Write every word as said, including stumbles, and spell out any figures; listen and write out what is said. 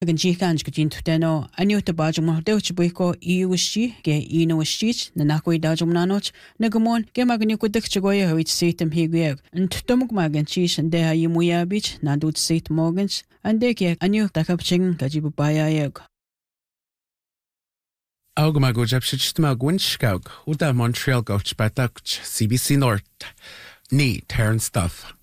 Gan jíchans go dtín tuteno aniu ta bajum mo deutsche buiko iusti ge ino stit na nakoi dajum nanot na gomon ge magni ko dikche goye hoit setem higeg en tutomuk magan chis en de ha yimuya bich na dut set morgens en de ge aniu ta kapching gajibu baya yeg. Augma go jab sistema gwinskaug, uda Montreal gauch batacht C B C North. Ni, Terran stuff.